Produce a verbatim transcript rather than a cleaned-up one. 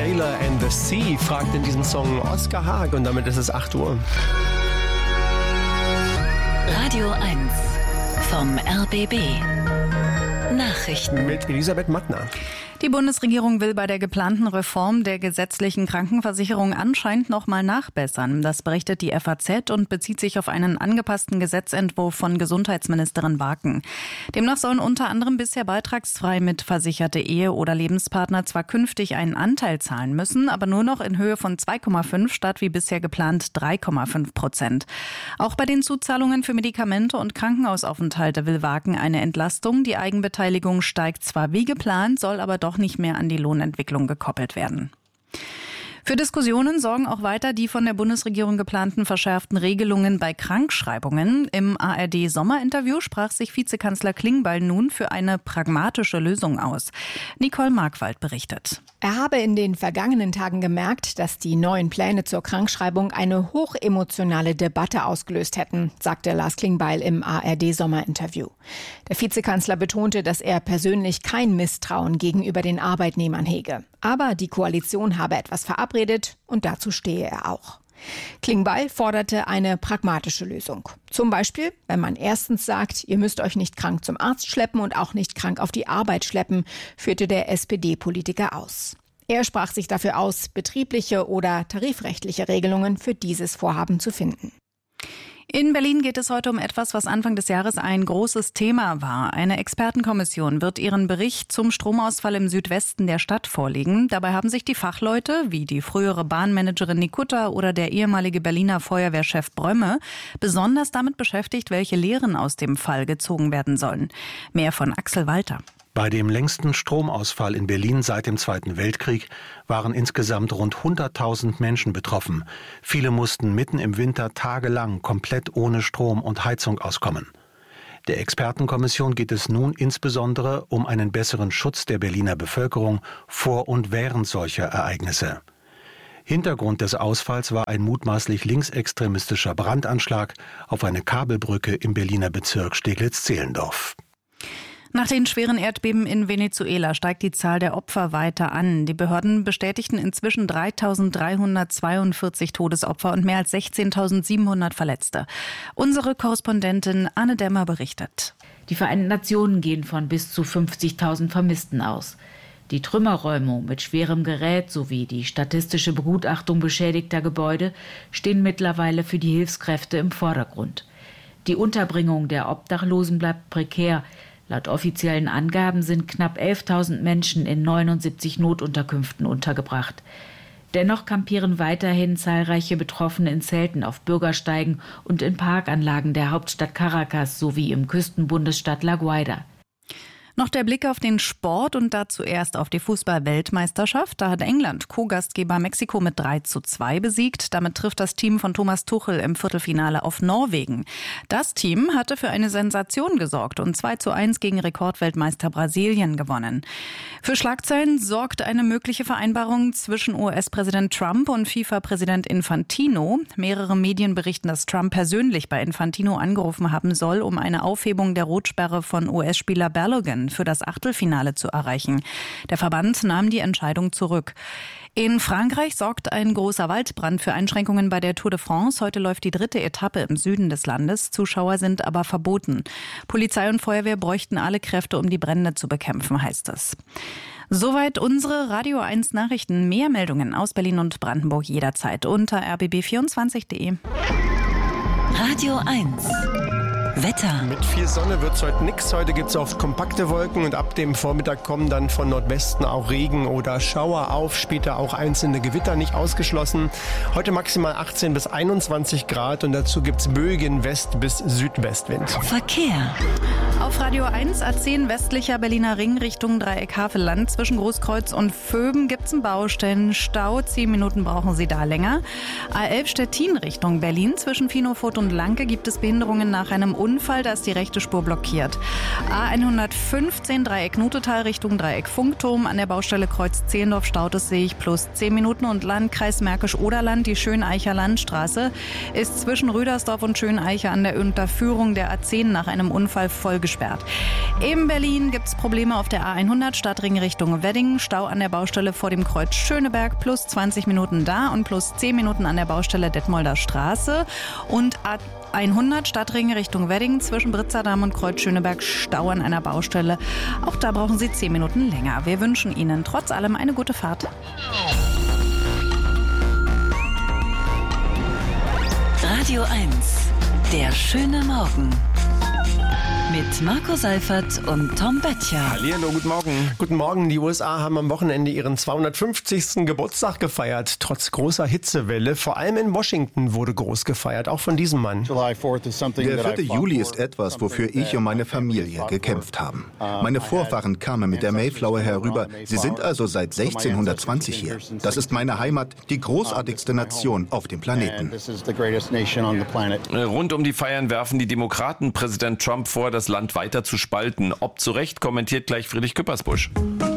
Taylor and the Sea fragt in diesem Song Oskar Haag und damit ist es acht Uhr. Radio eins vom R B B. Nachrichten Mit Elisabeth Mattner. Die Bundesregierung will bei der geplanten Reform der gesetzlichen Krankenversicherung anscheinend noch mal nachbessern. Das berichtet die F A Z und bezieht sich auf einen angepassten Gesetzentwurf von Gesundheitsministerin Waken. Demnach sollen unter anderem bisher beitragsfrei mitversicherte Ehe- oder Lebenspartner zwar künftig einen Anteil zahlen müssen, aber nur noch in Höhe von zwei Komma fünf statt wie bisher geplant drei Komma fünf Prozent. Auch bei den Zuzahlungen für Medikamente und Krankenhausaufenthalte will Waken eine Entlastung. Die Eigenbeteiligung steigt zwar wie geplant, soll aber doch nicht mehr an die Lohnentwicklung gekoppelt werden. Für Diskussionen sorgen auch weiter die von der Bundesregierung geplanten verschärften Regelungen bei Krankschreibungen. Im A R D-Sommerinterview sprach sich Vizekanzler Klingbeil nun für eine pragmatische Lösung aus. Nicole Markwald berichtet. Er habe in den vergangenen Tagen gemerkt, dass die neuen Pläne zur Krankschreibung eine hochemotionale Debatte ausgelöst hätten, sagte Lars Klingbeil im A R D-Sommerinterview. Der Vizekanzler betonte, dass er persönlich kein Misstrauen gegenüber den Arbeitnehmern hege. Aber die Koalition habe etwas verabredet und dazu stehe er auch. Klingbeil forderte eine pragmatische Lösung. Zum Beispiel, wenn man erstens sagt, ihr müsst euch nicht krank zum Arzt schleppen und auch nicht krank auf die Arbeit schleppen, führte der S P D-Politiker aus. Er sprach sich dafür aus, betriebliche oder tarifrechtliche Regelungen für dieses Vorhaben zu finden. In Berlin geht es heute um etwas, was Anfang des Jahres ein großes Thema war. Eine Expertenkommission wird ihren Bericht zum Stromausfall im Südwesten der Stadt vorlegen. Dabei haben sich die Fachleute, wie die frühere Bahnmanagerin Nikutta oder der ehemalige Berliner Feuerwehrchef Brömme, besonders damit beschäftigt, welche Lehren aus dem Fall gezogen werden sollen. Mehr von Axel Walter. Bei dem längsten Stromausfall in Berlin seit dem Zweiten Weltkrieg waren insgesamt rund hunderttausend Menschen betroffen. Viele mussten mitten im Winter tagelang komplett ohne Strom und Heizung auskommen. Der Expertenkommission geht es nun insbesondere um einen besseren Schutz der Berliner Bevölkerung vor und während solcher Ereignisse. Hintergrund des Ausfalls war ein mutmaßlich linksextremistischer Brandanschlag auf eine Kabelbrücke im Berliner Bezirk Steglitz-Zehlendorf. Nach den schweren Erdbeben in Venezuela steigt die Zahl der Opfer weiter an. Die Behörden bestätigten inzwischen dreitausenddreihundertzweiundvierzig Todesopfer und mehr als sechzehntausendsiebenhundert Verletzte. Unsere Korrespondentin Anne Dämmer berichtet. Die Vereinten Nationen gehen von bis zu fünfzigtausend Vermissten aus. Die Trümmerräumung mit schwerem Gerät sowie die statistische Begutachtung beschädigter Gebäude stehen mittlerweile für die Hilfskräfte im Vordergrund. Die Unterbringung der Obdachlosen bleibt prekär. Laut offiziellen Angaben sind knapp elftausend Menschen in neunundsiebzig Notunterkünften untergebracht. Dennoch kampieren weiterhin zahlreiche Betroffene in Zelten auf Bürgersteigen und in Parkanlagen der Hauptstadt Caracas sowie im Küstenbundesstaat La Guaira. Noch der Blick auf den Sport und da zuerst auf die Fußball-Weltmeisterschaft. Da hat England Co-Gastgeber Mexiko mit drei zu zwei besiegt. Damit trifft das Team von Thomas Tuchel im Viertelfinale auf Norwegen. Das Team hatte für eine Sensation gesorgt und zwei zu eins gegen Rekordweltmeister Brasilien gewonnen. Für Schlagzeilen sorgt eine mögliche Vereinbarung zwischen U S-Präsident Trump und FIFA-Präsident Infantino. Mehrere Medien berichten, dass Trump persönlich bei Infantino angerufen haben soll, um eine Aufhebung der Rotsperre von U S-Spieler Balogun für das Achtelfinale zu erreichen. Der Verband nahm die Entscheidung zurück. In Frankreich sorgt ein großer Waldbrand für Einschränkungen bei der Tour de France. Heute läuft die dritte Etappe im Süden des Landes. Zuschauer sind aber verboten. Polizei und Feuerwehr bräuchten alle Kräfte, um die Brände zu bekämpfen, heißt es. Soweit unsere Radio eins Nachrichten. Mehr Meldungen aus Berlin und Brandenburg jederzeit unter r b b vierundzwanzig punkt de. Radio eins Wetter. Mit viel Sonne wird es heute nichts. Heute gibt es oft kompakte Wolken und ab dem Vormittag kommen dann von Nordwesten auch Regen oder Schauer auf. Später auch einzelne Gewitter, nicht ausgeschlossen. Heute maximal achtzehn bis einundzwanzig Grad und dazu gibt es böigen West- bis Südwestwind. Verkehr. Auf Radio eins A zehn westlicher Berliner Ring Richtung Dreieck-Havelland. Zwischen Großkreuz und Vöben gibt es einen Baustellenstau. Zehn Minuten brauchen Sie da länger. A elf Stettin Richtung Berlin. Zwischen Finofurt und Lanke gibt es Behinderungen nach einem Unfall, da ist die rechte Spur blockiert. A hundertfünfzehn Dreieck Nutetal Richtung Dreieck Funkturm. An der Baustelle Kreuz Zehlendorf staut es sich plus zehn Minuten und Landkreis Märkisch-Oderland, die Schöneicher Landstraße, ist zwischen Rüdersdorf und Schöneiche an der Unterführung der A zehn nach einem Unfall voll gesperrt. In Berlin gibt es Probleme auf der A hundert Stadtring Richtung Wedding. Stau an der Baustelle vor dem Kreuz Schöneberg, plus zwanzig Minuten da und plus zehn Minuten an der Baustelle Detmolder Straße. Und A hundert Stadtring Richtung Wedding zwischen Britzerdamm und Kreuz Schöneberg, Stau an einer Baustelle. Auch da brauchen Sie zehn Minuten länger. Wir wünschen Ihnen trotz allem eine gute Fahrt. Radio eins, der schöne Morgen. Mit Marco Seifert und Tom Böttcher. Hallihallo, guten Morgen. Guten Morgen. Die U S A haben am Wochenende ihren zweihundertfünfzigsten Geburtstag gefeiert, trotz großer Hitzewelle. Vor allem in Washington wurde groß gefeiert, auch von diesem Mann. Der vierte Juli ist etwas, wofür ich und meine Familie gekämpft haben. Meine Vorfahren kamen mit der Mayflower herüber. Sie sind also seit sechzehnhundertzwanzig hier. Das ist meine Heimat, die großartigste Nation auf dem Planeten. Rund um die Feiern werfen die Demokraten Präsident Trump vor, das Land weiter zu spalten. Ob zu Recht, kommentiert gleich Friedrich Küppersbusch.